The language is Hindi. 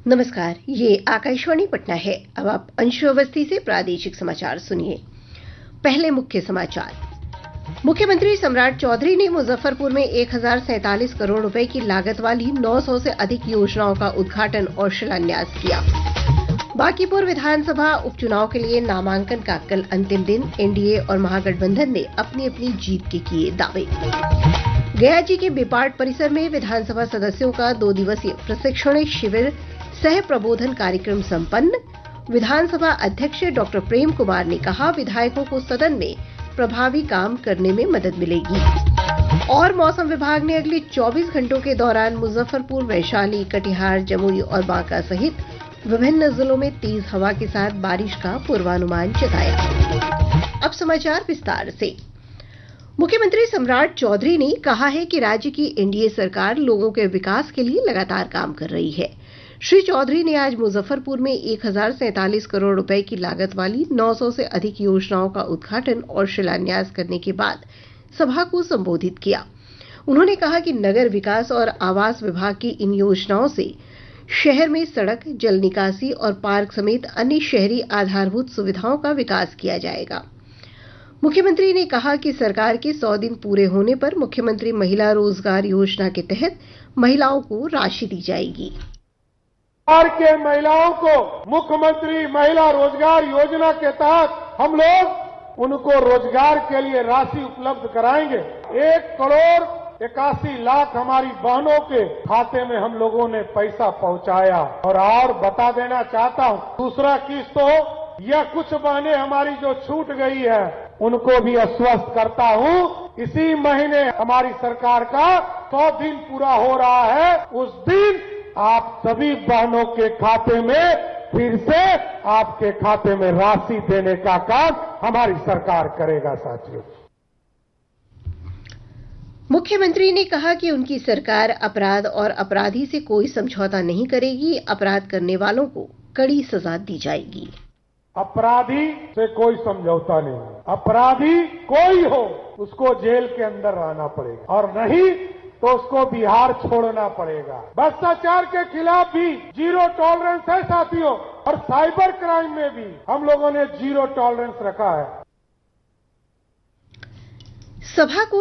नमस्कार, ये आकाशवाणी पटना है। अब आप अंशु अवस्थी से प्रादेशिक समाचार सुनिए। पहले मुख्य समाचार। मुख्यमंत्री सम्राट चौधरी ने मुजफ्फरपुर में 1047 करोड़ रुपए की लागत वाली 900 से अधिक योजनाओं का उद्घाटन और शिलान्यास किया। बांकीपुर विधानसभा उपचुनाव के लिए नामांकन का कल अंतिम दिन। एनडीए और महागठबंधन ने अपनी अपनी जीत के किए दावे। गया जी के बेपार्ट परिसर में विधानसभा सदस्यों का 2 दिवसीय प्रशिक्षण शिविर सह प्रबोधन कार्यक्रम संपन्न। विधानसभा अध्यक्ष डॉक्टर प्रेम कुमार ने कहा, विधायकों को सदन में प्रभावी काम करने में मदद मिलेगी। और मौसम विभाग ने अगले 24 घंटों के दौरान मुजफ्फरपुर, वैशाली, कटिहार, जमुई और बांका सहित विभिन्न जिलों में तेज हवा के साथ बारिश का पूर्वानुमान जताया। अब समाचार विस्तार से। मुख्यमंत्री सम्राट चौधरी ने कहा है कि राज्य की एनडीए सरकार लोगों के विकास के लिए लगातार काम कर रही है। श्री चौधरी ने आज मुजफ्फरपुर में 1047 करोड़ रुपए की लागत वाली 900 से अधिक योजनाओं का उद्घाटन और शिलान्यास करने के बाद सभा को संबोधित किया। उन्होंने कहा कि नगर विकास और आवास विभाग की इन योजनाओं से शहर में सड़क, जल निकासी और पार्क समेत अन्य शहरी आधारभूत सुविधाओं का विकास किया जाएगा। मुख्यमंत्री ने कहा कि सरकार के 100 दिन पूरे होने पर मुख्यमंत्री महिला रोजगार योजना के तहत महिलाओं को राशि दी जाएगी। बिहार के महिलाओं को मुख्यमंत्री महिला रोजगार योजना के तहत हम लोग उनको रोजगार के लिए राशि उपलब्ध कराएंगे। 1,81,00,000 हमारी बहनों के खाते में हम लोगों ने पैसा पहुंचाया। और बता देना चाहता हूं, दूसरा किस्त हो या कुछ बहनें हमारी जो छूट गई है उनको भी आश्वस्त करता हूं, इसी महीने हमारी सरकार का 100 दिन पूरा हो रहा है। उस दिन आप सभी बहनों के खाते में फिर से आपके खाते में राशि देने का काम हमारी सरकार करेगा। साथियों, मुख्यमंत्री ने कहा कि उनकी सरकार अपराध और अपराधी से कोई समझौता नहीं करेगी। अपराध करने वालों को कड़ी सजा दी जाएगी। अपराधी से कोई समझौता नहीं। अपराधी कोई हो उसको जेल के अंदर रहना पड़ेगा और नहीं तो उसको बिहार छोड़ना पड़ेगा। भ्रष्टाचार के खिलाफ भी जीरो टॉलरेंस है साथियों, और साइबर क्राइम में भी हम लोगों ने जीरो टॉलरेंस रखा है। सभा को